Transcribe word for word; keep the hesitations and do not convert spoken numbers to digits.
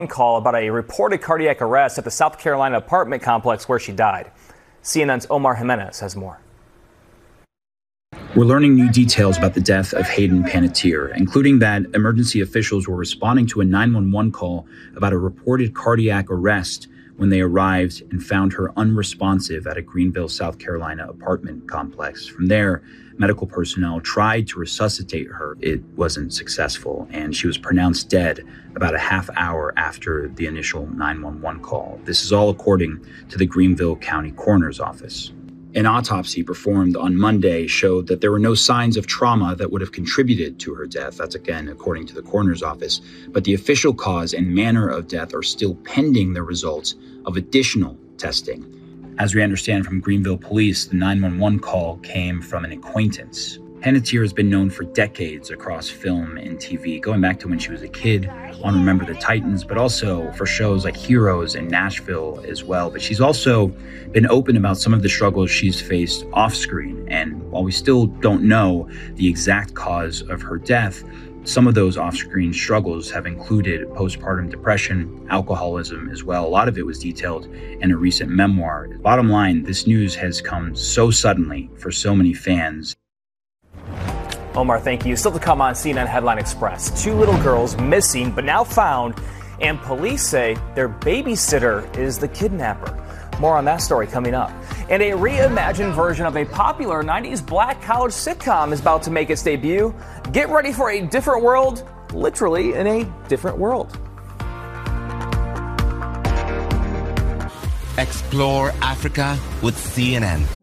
Call about a reported cardiac arrest at the South Carolina apartment complex where she died. C N N's Omar Jimenez has more. We're learning new details about the death of Hayden Panettiere, including that emergency officials were responding to a nine one one call about a reported cardiac arrest when they arrived and found her unresponsive at a Greenville, South Carolina apartment complex. From there, medical personnel tried to resuscitate her. It wasn't successful, and she was pronounced dead about a half hour after the initial nine one one call. This is all according to the Greenville County Coroner's Office. An autopsy performed on Monday showed that there were no signs of trauma that would have contributed to her death. That's again according to the coroner's office. But the official cause and manner of death are still pending the results of additional testing. As we understand from Greenville Police, the nine one one call came from an acquaintance. Panettiere has been known for decades across film and T V, going back to when she was a kid on Remember the Titans, but also for shows like Heroes and Nashville as well. But she's also been open about some of the struggles she's faced off screen. And while we still don't know the exact cause of her death, some of those off-screen struggles have included postpartum depression, alcoholism as well. A lot of it was detailed in a recent memoir. Bottom line, this news has come so suddenly for so many fans. Omar, thank you. Still to come on C N N Headline Express. Two little girls missing, but now found, and police say their babysitter is the kidnapper. More on that story coming up. And a reimagined version of a popular nineties black college sitcom is about to make its debut. Get ready for a different world, literally in a different world. Explore Africa with C N N.